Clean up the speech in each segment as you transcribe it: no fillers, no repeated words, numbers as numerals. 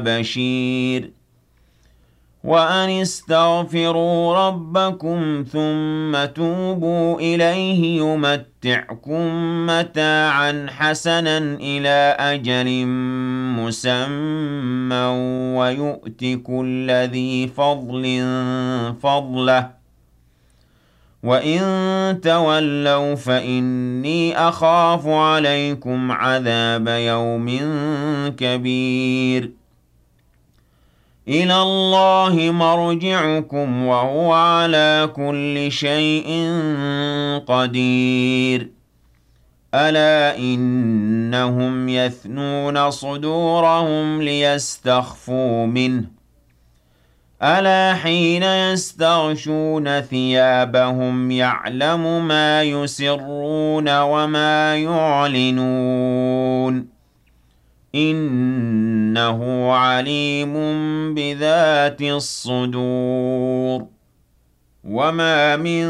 بشير وأن استغفروا ربكم ثم توبوا إليه يمتعكم متاعا حسنا إلى أجل مسمى ويؤت كل ذي فضل فضله وإن تولوا فإني أخاف عليكم عذاب يوم كبير إلى الله مرجعكم وهو على كل شيء قدير ألا إنهم يثنون صدورهم ليستخفوا منه ألا حين يستغشون ثيابهم يعلم ما يسرون وما يعلنون إنه عليم بذات الصدور وما من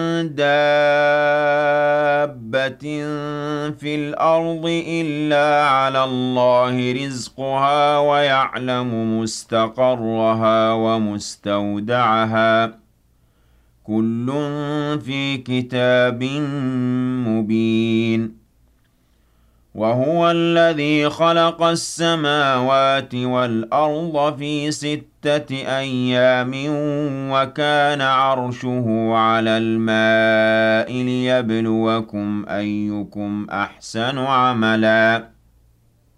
دابة في الأرض إلا على الله رزقها ويعلم مستقرها ومستودعها كل في كتاب مبين وهو الذي خلق السماوات والأرض في 6 أيام وكان عرشه على الماء ليبلوكم أيكم أحسن عملا